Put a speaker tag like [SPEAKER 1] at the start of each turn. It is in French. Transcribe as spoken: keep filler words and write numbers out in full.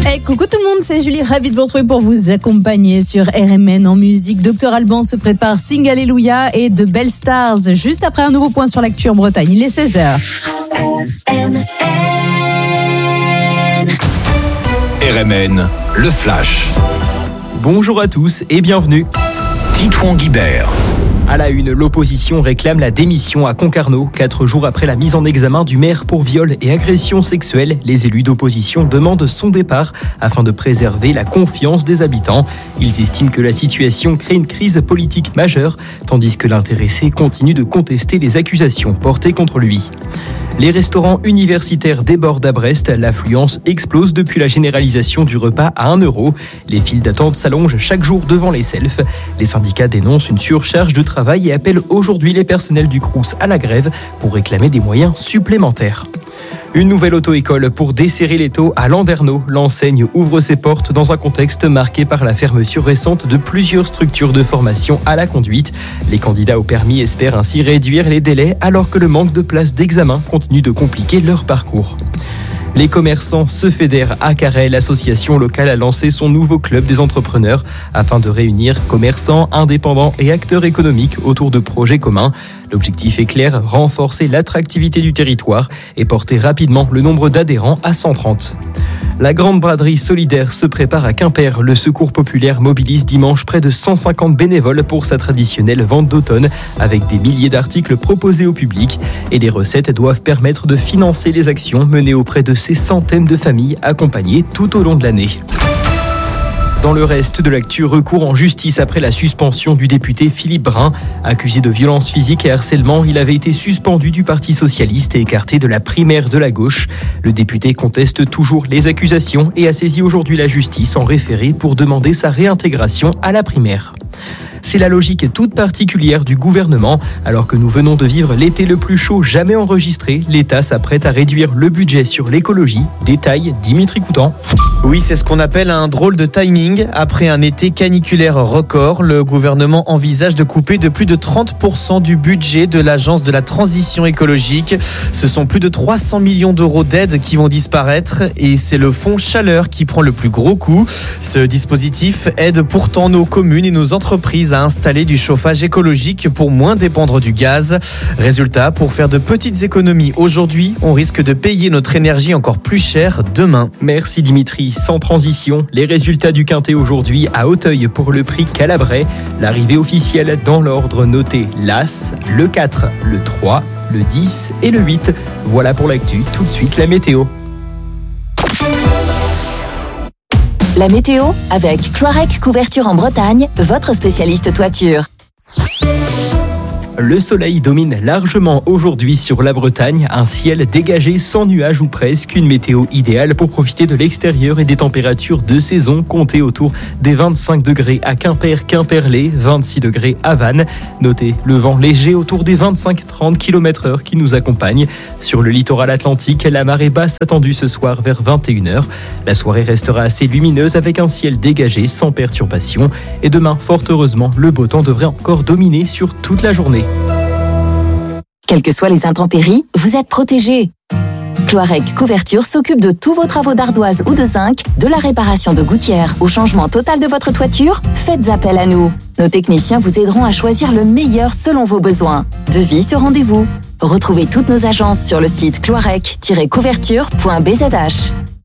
[SPEAKER 1] Hey, coucou tout le monde, c'est Julie, ravie de vous retrouver pour vous accompagner sur R M N en musique. Docteur Alban se prépare Sing Alléluia et de belles stars. Juste après un nouveau point sur l'actu en Bretagne, il est seize heures.
[SPEAKER 2] R M N, le flash.
[SPEAKER 3] Bonjour à tous et bienvenue.
[SPEAKER 2] Titouan Guibert.
[SPEAKER 3] À la une, l'opposition réclame la démission à Concarneau. Quatre jours après la mise en examen du maire pour viol et agression sexuelle, les élus d'opposition demandent son départ afin de préserver la confiance des habitants. Ils estiment que la situation crée une crise politique majeure, tandis que l'intéressé continue de contester les accusations portées contre lui. Les restaurants universitaires débordent à Brest. L'affluence explose depuis la généralisation du repas à un euro. Les files d'attente s'allongent chaque jour devant les selfs. Les syndicats dénoncent une surcharge de travail et appellent aujourd'hui les personnels du Crous à la grève pour réclamer des moyens supplémentaires. Une nouvelle auto-école pour desserrer les taux à Landerneau. L'enseigne ouvre ses portes dans un contexte marqué par la fermeture récente de plusieurs structures de formation à la conduite. Les candidats au permis espèrent ainsi réduire les délais alors que le manque de places d'examen continue de compliquer leur parcours. Les commerçants se fédèrent à Carhaix. L'association locale a lancé son nouveau club des entrepreneurs afin de réunir commerçants, indépendants et acteurs économiques autour de projets communs. L'objectif est clair, renforcer l'attractivité du territoire et porter rapidement le nombre d'adhérents à cent trente. La grande braderie solidaire se prépare à Quimper. Le Secours populaire mobilise dimanche près de cent cinquante bénévoles pour sa traditionnelle vente d'automne avec des milliers d'articles proposés au public. Et les recettes doivent permettre de financer les actions menées auprès de ces centaines de familles accompagnées tout au long de l'année. Dans le reste de l'actu, recours en justice après la suspension du député Philippe Brun. Accusé de violence physique et harcèlement, il avait été suspendu du Parti socialiste et écarté de la primaire de la gauche. Le député conteste toujours les accusations et a saisi aujourd'hui la justice en référé pour demander sa réintégration à la primaire. C'est la logique toute particulière du gouvernement. Alors que nous venons de vivre l'été le plus chaud jamais enregistré, l'État s'apprête à réduire le budget sur l'écologie. Détail, Dimitri Coutan.
[SPEAKER 4] Oui, c'est ce qu'on appelle un drôle de timing. Après un été caniculaire record, le gouvernement envisage de couper de plus de trente pour cent du budget de l'Agence de la transition écologique. Ce sont plus de trois cents millions d'euros d'aides qui vont disparaître et c'est le fonds chaleur qui prend le plus gros coup. Ce dispositif aide pourtant nos communes et nos entreprises à installer du chauffage écologique pour moins dépendre du gaz. Résultat, pour faire de petites économies aujourd'hui, on risque de payer notre énergie encore plus cher demain.
[SPEAKER 3] Merci Dimitri. Sans transition, les résultats du Quintet aujourd'hui à Auteuil pour le prix Calabrais. L'arrivée officielle dans l'ordre noté l'As, le quatre, le trois, le dix et le huit. Voilà pour l'actu. Tout de suite la météo.
[SPEAKER 5] La météo avec Cloirec Couverture en Bretagne, votre spécialiste toiture.
[SPEAKER 3] Le soleil domine largement aujourd'hui sur la Bretagne, un ciel dégagé sans nuages ou presque, une météo idéale pour profiter de l'extérieur et des températures de saison comptées autour des vingt-cinq degrés à Quimper, Quimperlé, vingt-six degrés à Vannes. Notez le vent léger autour des vingt-cinq à trente kilomètres heure qui nous accompagne. Sur le littoral atlantique, la marée basse attendue ce soir vers vingt et une heures. La soirée restera assez lumineuse avec un ciel dégagé sans perturbation. Et demain, fort heureusement, le beau temps devrait encore dominer sur toute la journée.
[SPEAKER 5] Quelles que soient les intempéries, vous êtes protégés. Cloirec Couverture s'occupe de tous vos travaux d'ardoise ou de zinc, de la réparation de gouttières au changement total de votre toiture. Faites appel à nous. Nos techniciens vous aideront à choisir le meilleur selon vos besoins. Devis sur rendez-vous. Retrouvez toutes nos agences sur le site cloirec tiret couverture point b z h.